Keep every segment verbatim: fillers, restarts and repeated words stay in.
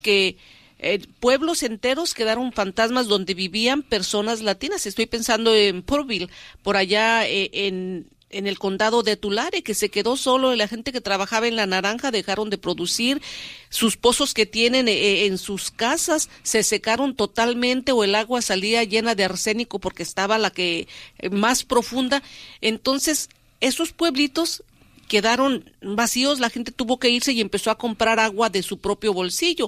que eh, pueblos enteros quedaron fantasmas donde vivían personas latinas. Estoy pensando en Purville, por allá eh, en... en el condado de Tulare, que se quedó solo, la gente que trabajaba en la naranja dejaron de producir, sus pozos que tienen eh, en sus casas se secaron totalmente, o el agua salía llena de arsénico porque estaba la que eh, más profunda. Entonces, esos pueblitos quedaron vacíos, la gente tuvo que irse y empezó a comprar agua de su propio bolsillo.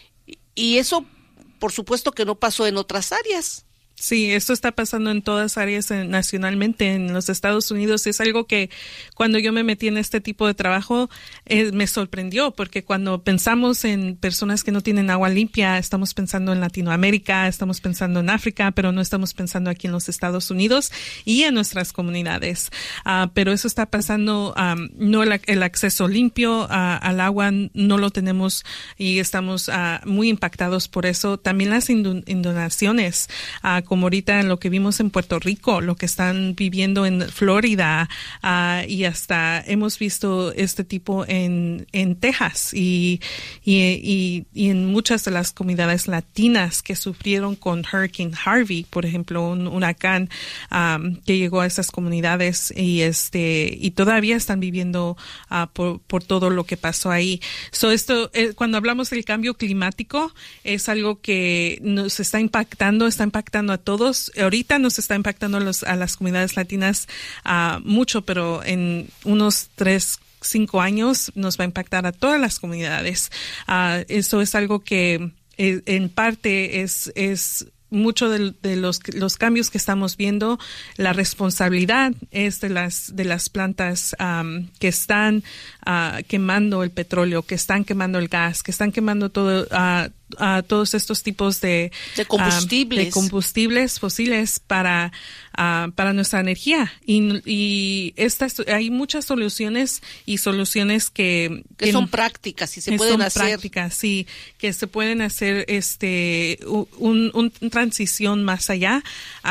Y eso, por supuesto que no pasó en otras áreas. Sí, esto está pasando en todas áreas eh, nacionalmente en los Estados Unidos. Es algo que cuando yo me metí en este tipo de trabajo eh, me sorprendió, porque cuando pensamos en personas que no tienen agua limpia, estamos pensando en Latinoamérica, estamos pensando en África, pero no estamos pensando aquí en los Estados Unidos y en nuestras comunidades. Uh, pero eso está pasando, um, no el, el acceso limpio uh, al agua no lo tenemos y estamos uh, muy impactados por eso. También las inundaciones, uh, como ahorita en lo que vimos en Puerto Rico, lo que están viviendo en Florida, uh, y hasta hemos visto este tipo en, en Texas y, y, y, y en muchas de las comunidades latinas que sufrieron con Hurricane Harvey, por ejemplo, un huracán um, que llegó a esas comunidades y este y todavía están viviendo uh, por, por todo lo que pasó ahí. So esto, eh, cuando hablamos del cambio climático, es algo que nos está impactando, está impactando a todos. Ahorita nos está impactando a, los, a las comunidades latinas uh, mucho, pero en unos tres, cinco años nos va a impactar a todas las comunidades. Uh, eso es algo que eh, en parte es, es mucho de, de los, los cambios que estamos viendo. La responsabilidad es de las, de las plantas um, que están uh, quemando el petróleo, que están quemando el gas, que están quemando todo, uh, a todos estos tipos de, de combustibles, uh, de combustibles fósiles para uh, para nuestra energía y, y estas hay muchas soluciones y soluciones que que, que son prácticas y se pueden son hacer prácticas, sí, que se pueden hacer este un, un transición más allá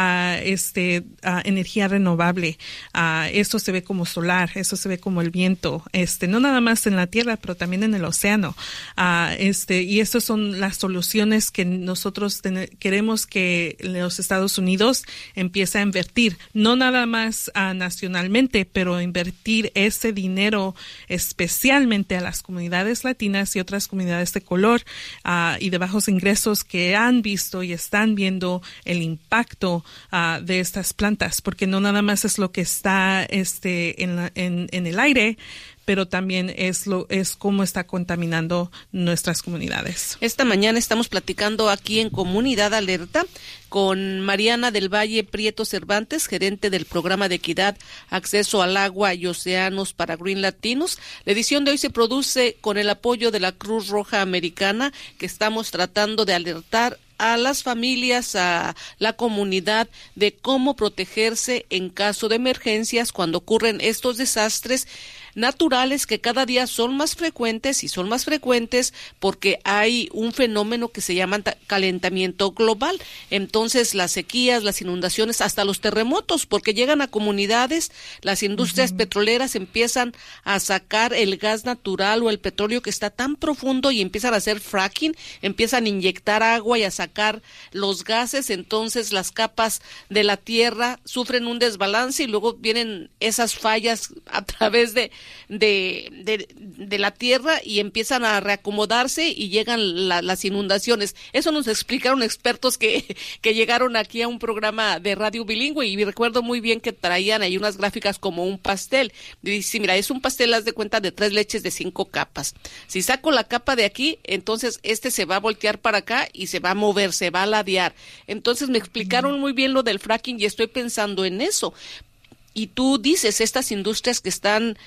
a este a energía renovable. Uh, esto se ve como solar, esto se ve como el viento, este no nada más en la tierra, pero también en el océano. Uh, este y estos son las soluciones que nosotros ten- queremos que los Estados Unidos empiece a invertir, no nada más uh, nacionalmente, pero invertir ese dinero especialmente a las comunidades latinas y otras comunidades de color uh, y de bajos ingresos que han visto y están viendo el impacto uh, de estas plantas, porque no nada más es lo que está este en, la, en, en el aire, pero también es lo es cómo está contaminando nuestras comunidades. Esta mañana estamos platicando aquí en Comunidad Alerta con Mariana del Valle Prieto Cervantes, gerente del programa de equidad, acceso al agua y océanos para Green Latinos. La edición de hoy se produce con el apoyo de la Cruz Roja Americana, que estamos tratando de alertar a las familias, a la comunidad, de cómo protegerse en caso de emergencias cuando ocurren estos desastres naturales que cada día son más frecuentes y son más frecuentes porque hay un fenómeno que se llama calentamiento global. Entonces las sequías, las inundaciones, hasta los terremotos, porque llegan a comunidades, las industrias uh-huh. petroleras empiezan a sacar el gas natural o el petróleo que está tan profundo y empiezan a hacer fracking, empiezan a inyectar agua y a sacar los gases. Entonces las capas de la tierra sufren un desbalance y luego vienen esas fallas a través de De, de, de la tierra y empiezan a reacomodarse y llegan la, las inundaciones. Eso nos explicaron expertos que, que llegaron aquí a un programa de radio bilingüe y recuerdo muy bien que traían ahí unas gráficas como un pastel. Dice, mira, es un pastel, haz de cuenta, de tres leches de cinco capas. Si saco la capa de aquí, entonces este se va a voltear para acá y se va a mover, se va a ladear. Entonces me explicaron muy bien lo del fracking y estoy pensando en eso. Y tú dices, estas industrias que están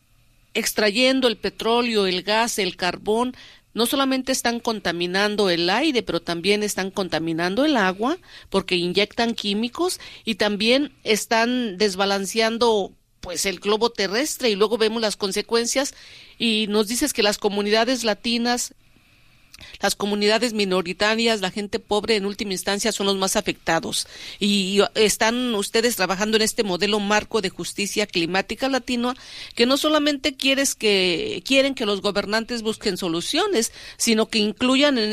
extrayendo el petróleo, el gas, el carbón, no solamente están contaminando el aire, pero también están contaminando el agua porque inyectan químicos y también están desbalanceando pues el globo terrestre y luego vemos las consecuencias y nos dices que las comunidades latinas las comunidades minoritarias, la gente pobre en última instancia son los más afectados. Y están ustedes trabajando en este modelo marco de justicia climática latino, que no solamente quieres que quieren que los gobernantes busquen soluciones, sino que incluyan en